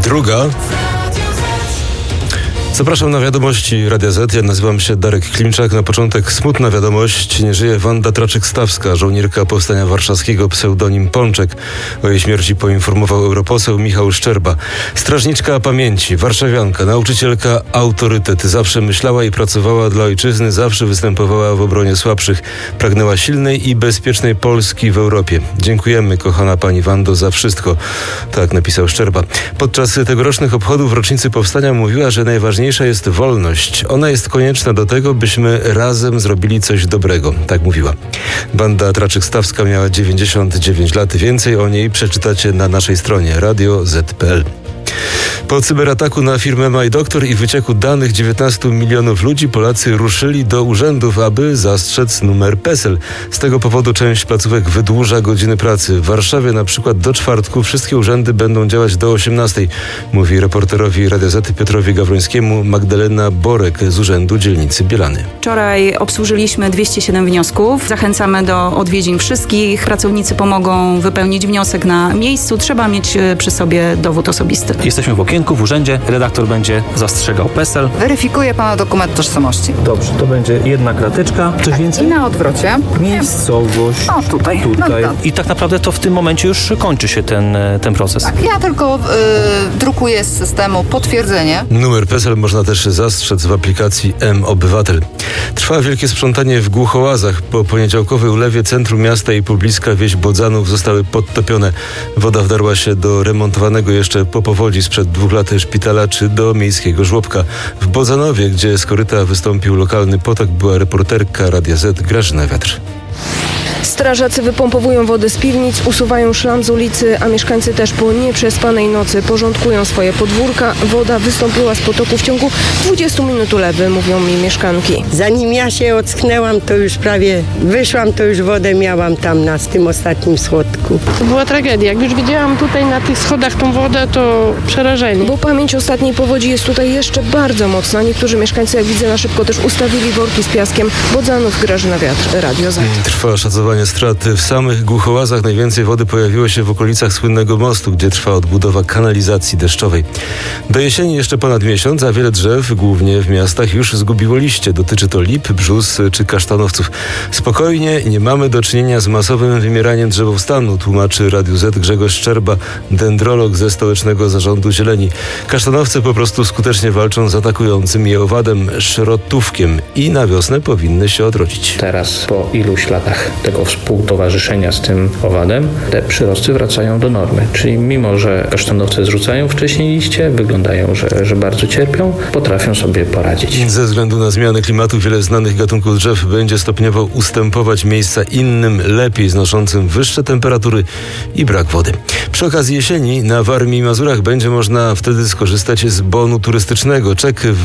Druga. Zapraszam na wiadomości Radia Z. Ja nazywam się Darek Klimczak. Na początek smutna wiadomość. Nie żyje Wanda Traczyk-Stawska, żołnierka Powstania Warszawskiego, pseudonim Pączek. O jej śmierci poinformował europoseł Michał Szczerba. Strażniczka pamięci, warszawianka, nauczycielka, autorytet. Zawsze myślała i pracowała dla ojczyzny, zawsze występowała w obronie słabszych. Pragnęła silnej i bezpiecznej Polski w Europie. Dziękujemy, kochana pani Wando, za wszystko. Tak napisał Szczerba. Podczas tegorocznych obchodów rocznicy Powstania mówiła, że najważniejsza jest wolność. Ona jest konieczna do tego, byśmy razem zrobili coś dobrego. Tak mówiła. Wanda Traczyk-Stawska miała 99 lat. Więcej o niej przeczytacie na naszej stronie radio.z.pl. Po cyberataku na firmę MyDoktor i wycieku danych 19 milionów ludzi Polacy ruszyli do urzędów, aby zastrzec numer PESEL. Z tego powodu część placówek wydłuża godziny pracy. W Warszawie na przykład do czwartku wszystkie urzędy będą działać do 18, mówi reporterowi Radia Z Piotrowi Gawrońskiemu Magdalena Borek z Urzędu Dzielnicy Bielany. Wczoraj obsłużyliśmy 207 wniosków. Zachęcamy do odwiedzin wszystkich. Pracownicy pomogą wypełnić wniosek na miejscu. Trzeba mieć przy sobie dowód osobisty. Jesteśmy w okienku, w urzędzie. Redaktor będzie zastrzegał PESEL. Weryfikuje pana dokument tożsamości. Dobrze, to będzie jedna krateczka. Coś więcej? I na odwrocie. Miejscowość. O, tutaj. No, I tak naprawdę to w tym momencie już kończy się ten proces. tak. Ja tylko drukuję z systemu potwierdzenie. Numer PESEL można też zastrzec w aplikacji M-Obywatel. Trwa wielkie sprzątanie w Głuchołazach. Po poniedziałkowej ulewie centrum miasta i pobliska wieś Bodzanów zostały podtopione. Woda wdarła się do remontowanego jeszcze po powodzi sprzed 2 lat szpitala czy do miejskiego żłobka. W Bodzanowie, gdzie z koryta wystąpił lokalny potok, była reporterka Radia Z Grażyna Wiatr. Strażacy wypompowują wodę z piwnic, usuwają szlam z ulicy, a mieszkańcy też po nieprzespanej nocy porządkują swoje podwórka. Woda wystąpiła z potoku w ciągu 20 minut ulewy, mówią mi mieszkanki. Zanim ja się ocknęłam, to już prawie wyszłam, to już wodę miałam tam na tym ostatnim schodku. To była tragedia. Jak już widziałam tutaj na tych schodach tą wodę, to przerażenie. Bo pamięć ostatniej powodzi jest tutaj jeszcze bardzo mocna. Niektórzy mieszkańcy, jak widzę, na szybko też ustawili worki z piaskiem. Bodzanów, Grażyna Wiatr, Radio Z. Trwa szacowanie strat. W samych Głuchołazach najwięcej wody pojawiło się w okolicach słynnego mostu, gdzie trwa odbudowa kanalizacji deszczowej. Do jesieni jeszcze ponad miesiąc, a wiele drzew, głównie w miastach, już zgubiło liście. Dotyczy to lip, brzóz czy kasztanowców. Spokojnie, nie mamy do czynienia z masowym wymieraniem drzewostanu, tłumaczy Radiu Z Grzegorz Szczerba, dendrolog ze Stołecznego Zarządu Zieleni. Kasztanowce po prostu skutecznie walczą z atakującym je owadem szrotówkiem i na wiosnę powinny się odrodzić. Teraz po iluś latach tego współtowarzyszenia z tym owadem, te przyrosty wracają do normy. Czyli mimo, że kasztanowce zrzucają wcześniej liście, wyglądają, że bardzo cierpią, potrafią sobie poradzić. Ze względu na zmiany klimatu wiele znanych gatunków drzew będzie stopniowo ustępować miejsca innym, lepiej znoszącym wyższe temperatury i brak wody. Przy okazji jesieni na Warmii i Mazurach będzie można wtedy skorzystać z bonu turystycznego. Czek w